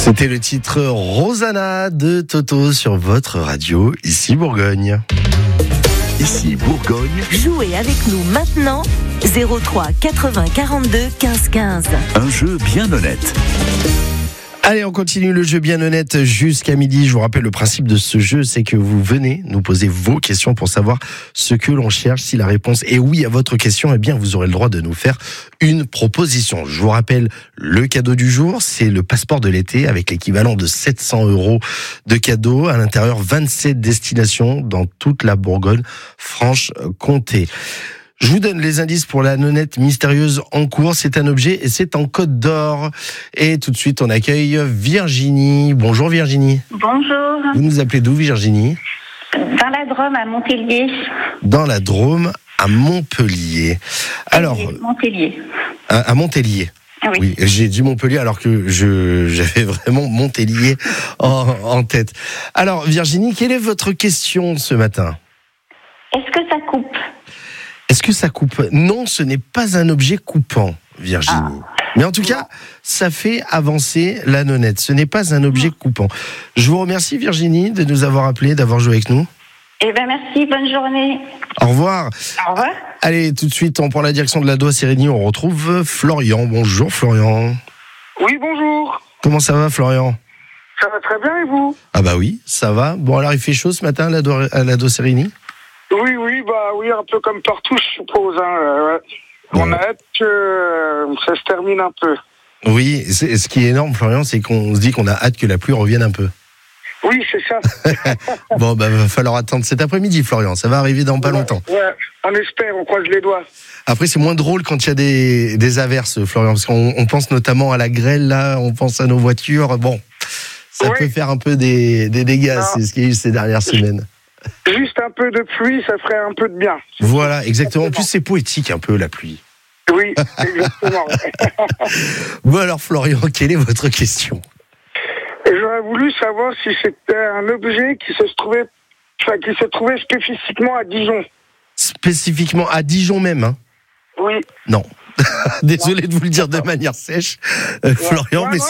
C'était le titre Rosanna de Toto sur votre radio, ici Bourgogne. Ici Bourgogne. Jouez avec nous maintenant, 03 80 42 15 15. Un jeu bien honnête. Allez, on continue le jeu bien honnête jusqu'à midi. Je vous rappelle le principe de ce jeu, c'est que vous venez nous poser vos questions pour savoir ce que l'on cherche. Si la réponse est oui à votre question, eh bien vous aurez le droit de nous faire une proposition. Je vous rappelle le cadeau du jour, c'est le passeport de l'été avec l'équivalent de 700 € de cadeau. À l'intérieur, 27 destinations dans toute la Bourgogne-Franche-Comté. Je vous donne les indices pour la nonnette mystérieuse en cours. C'est un objet et c'est en Côte d'Or. Et tout de suite, on accueille Virginie. Bonjour Virginie. Bonjour. Vous nous appelez d'où Virginie ? Dans la Drôme, à Montpellier. Dans la Drôme, à Montpellier. Alors, Montpellier. À Montpellier. Oui. J'ai dit Montpellier alors que j'avais vraiment Montpellier en tête. Alors Virginie, quelle est votre question ce matin ? Est-ce que ça coupe ? Est-ce que ça coupe ? Non, ce n'est pas un objet coupant, Virginie. Mais en tout cas, ça fait avancer la nonnette. Ce n'est pas un objet coupant. Je vous remercie, Virginie, de nous avoir appelés, d'avoir joué avec nous. Eh bien, merci. Bonne journée. Au revoir. Au revoir. Allez, tout de suite, on prend la direction de la Doigt-Sérigny. On retrouve Florian. Bonjour, Florian. Oui, bonjour. Comment ça va, Florian ? Ça va très bien et vous ? Ah bah oui, ça va. Bon, alors il fait chaud ce matin à la Doigt-Sérigny ? Oui, un peu comme partout, je suppose. Ouais. On a hâte que ça se termine un peu. Oui, ce qui est énorme, Florian, c'est qu'on se dit qu'on a hâte que la pluie revienne un peu. Oui, c'est ça. Bon, va falloir attendre cet après-midi, Florian. Ça va arriver dans pas longtemps. Ouais, on espère, on croise les doigts. Après, c'est moins drôle quand il y a des averses, Florian, parce qu'on pense notamment à la grêle, là, on pense à nos voitures. Bon, ça peut faire un peu des dégâts, c'est ce qu'il y a eu ces dernières semaines. Juste un peu de pluie, ça ferait un peu de bien. Voilà, exactement. En plus, c'est poétique un peu, la pluie. Oui, exactement. Bon, alors, Florian, quelle est votre question ? J'aurais voulu savoir si c'était un objet qui se trouvait spécifiquement à Dijon. Spécifiquement à Dijon même, hein ? Oui. Non. Désolé de vous le dire de manière sèche, Florian, mais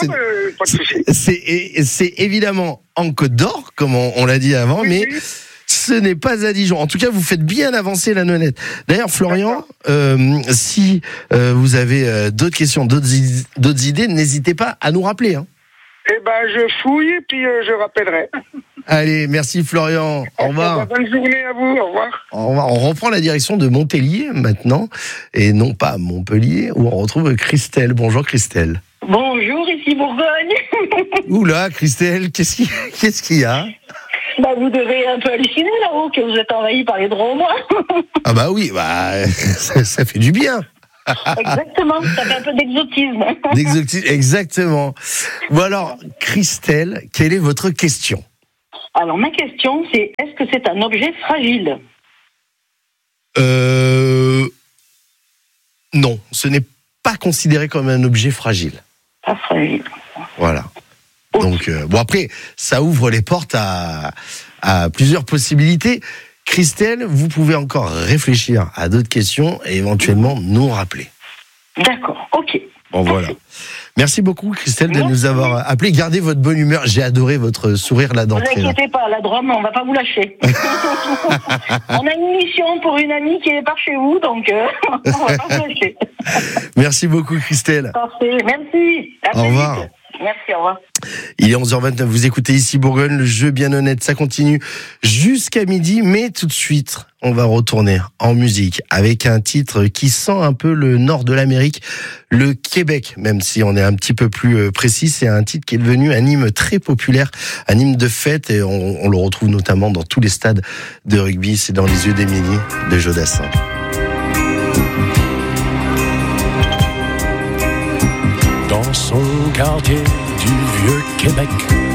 c'est évidemment en Côte d'Or, comme on l'a dit avant, mais ce n'est pas à Dijon. En tout cas, vous faites bien avancer la nonnette. D'ailleurs, Florian, si vous avez d'autres questions, d'autres idées, n'hésitez pas à nous rappeler. Hein. Eh ben, je fouille et puis je rappellerai. Allez, merci Florian. Au revoir. Bonne journée à vous. Au revoir. Au revoir. On reprend la direction de Montpellier maintenant, et non pas Montpellier, où on retrouve Christelle. Bonjour Christelle. Bonjour, ici Bourgogne. Oula, Christelle, qu'est-ce qu'il y a ? Bah, vous devez un peu halluciner là-haut, que vous êtes envahi par les drones. Ah bah oui, ça fait du bien. Exactement, ça fait un peu d'exotisme. Exactement. Bon alors, Christelle, quelle est votre question ? Alors, ma question, c'est est-ce que c'est un objet fragile ? Non, ce n'est pas considéré comme un objet fragile. Pas fragile. Voilà. Donc, bon après, ça ouvre les portes à plusieurs possibilités. Christelle, vous pouvez encore réfléchir à d'autres questions et éventuellement nous rappeler. D'accord, ok. Bon, voilà. Merci beaucoup, Christelle, de nous avoir appelé. Gardez votre bonne humeur. J'ai adoré votre sourire là d'entrée. Ne vous inquiétez pas, la Drôme, on va pas vous lâcher. On a une mission pour une amie qui est par chez vous, donc on va pas vous lâcher. Merci beaucoup, Christelle. Parfait, merci. Au revoir. Merci, au revoir. Il est 11h29, vous écoutez ici Bourgogne, le jeu bien honnête, ça continue jusqu'à midi, mais tout de suite, on va retourner en musique avec un titre qui sent un peu le nord de l'Amérique, le Québec, même si on est un petit peu plus précis. C'est un titre qui est devenu un hymne très populaire, un hymne de fête, et on le retrouve notamment dans tous les stades de rugby. C'est dans Les yeux d'Émilie de Jodassin. Dans son quartier du vieux Québec,